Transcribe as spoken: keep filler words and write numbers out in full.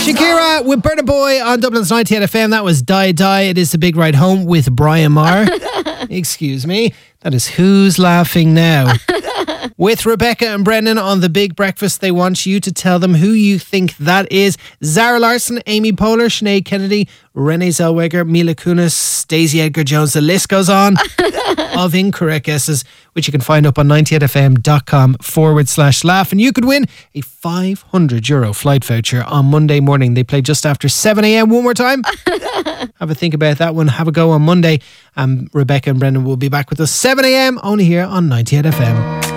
Shakira with Burna Boy on Dublin's ninety-eight F M. That was Die Die. It is the big ride home with Brian Maher. Excuse me. That is Who's Laughing Now. With Rebecca and Brendan on The Big Breakfast. They want you to tell them who you think that is. Zara Larson, Amy Poehler, Sinead Kennedy, Renee Zellweger, Mila Kunis, Daisy Edgar-Jones. The list goes on of incorrect guesses, which you can find up on ninety-eight fm.com forward slash laugh. And you could win a five hundred euro flight voucher on Monday morning. They play just after seven a.m. One more time. Have a think about that one. Have a go on Monday. Um, Rebecca and Brendan will be back with us seven a.m. only here on ninety-eight F M.